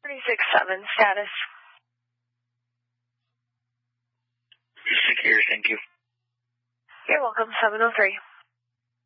36-7 status. Secure, thank you. You're welcome, 703.